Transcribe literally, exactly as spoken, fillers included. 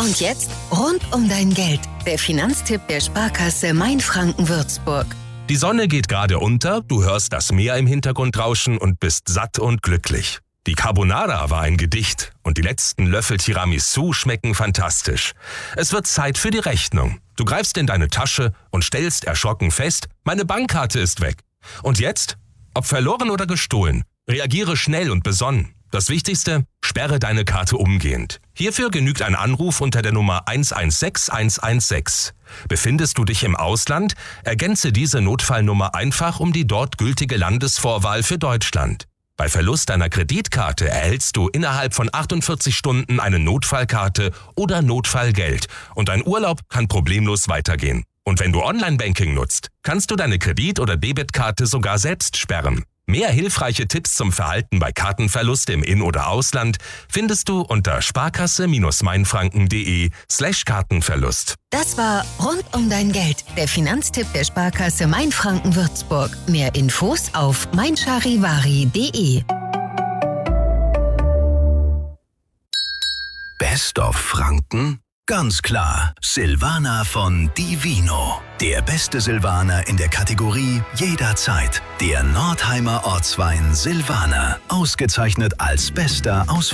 Und jetzt rund um dein Geld. Der Finanztipp der Sparkasse Mainfranken-Würzburg. Die Sonne geht gerade unter, du hörst das Meer im Hintergrund rauschen und bist satt und glücklich. Die Carbonara war ein Gedicht und die letzten Löffel Tiramisu schmecken fantastisch. Es wird Zeit für die Rechnung. Du greifst in deine Tasche und stellst erschrocken fest, meine Bankkarte ist weg. Und jetzt? Ob verloren oder gestohlen? Reagiere schnell und besonnen. Das Wichtigste, sperre deine Karte umgehend. Hierfür genügt ein Anruf unter der Nummer eins eins sechs eins eins sechs. Befindest du dich im Ausland? Ergänze diese Notfallnummer einfach um die dort gültige Landesvorwahl für Deutschland. Bei Verlust deiner Kreditkarte erhältst du innerhalb von achtundvierzig Stunden eine Notfallkarte oder Notfallgeld und dein Urlaub kann problemlos weitergehen. Und wenn du Online-Banking nutzt, kannst du deine Kredit- oder Debitkarte sogar selbst sperren. Mehr hilfreiche Tipps zum Verhalten bei Kartenverlust im In- oder Ausland findest du unter sparkasse-mainfranken.de slash Kartenverlust. Das war Rund um dein Geld, der Finanztipp der Sparkasse Mainfranken-Würzburg. Mehr Infos auf meincharivari punkt de. Best of Franken? Ganz klar, Silvaner von Divino. Der beste Silvaner in der Kategorie jederzeit. Der Nordheimer Ortswein Silvaner. Ausgezeichnet als bester aus